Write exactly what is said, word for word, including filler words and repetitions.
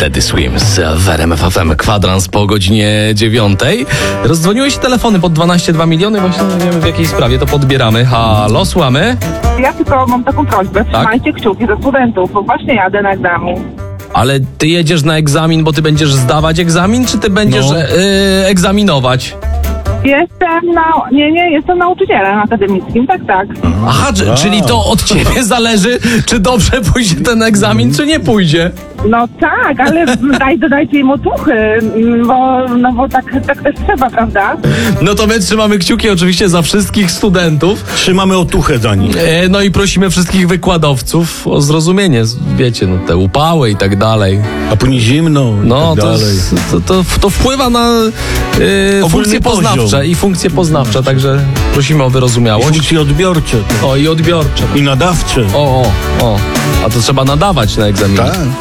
Teddy Swims w R M F F M, kwadrans po godzinie dziewiątej. Rozdzwoniły się telefony pod dwanaście dwa miliony, właśnie nie wiemy w jakiej sprawie, to podbieramy. Halo, słuchamy? Ja tylko mam taką prośbę, trzymajcie kciuki za studentów, bo właśnie jadę na egzamin. Ale ty jedziesz na egzamin, bo ty będziesz zdawać egzamin, czy ty będziesz No. e, egzaminować? Jestem na... Nie, nie, jestem nauczycielem akademickim, tak, tak. Aha, czy, Wow. czyli to od ciebie zależy, czy dobrze pójdzie ten egzamin, czy nie pójdzie. No tak, ale daj, dodajcie im otuchy, bo, no bo tak, tak też trzeba, prawda? No to my trzymamy kciuki oczywiście za wszystkich studentów. Trzymamy otuchę za nich. E, no i prosimy wszystkich wykładowców o zrozumienie, wiecie, no te upały i tak dalej. A później zimno i No, tak to, dalej. to, to, to wpływa na e, funkcje poziom. poznawcze i funkcje poznawcze, także prosimy o I wyrozumiałość. funkcje odbiorcze. O, i odbiorcze. I nadawcze. O, o, o. A to trzeba nadawać na egzaminie. Tak.